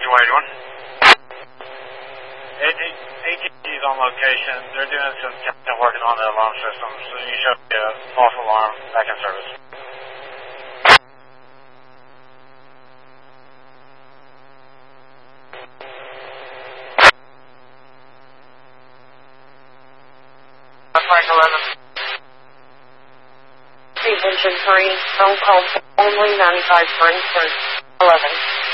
81. AT's on location. They're doing some testing working on the alarm system, so you should get a false alarm back in service. Frank 11. Engine 3, phone call only 95 for instance, 11.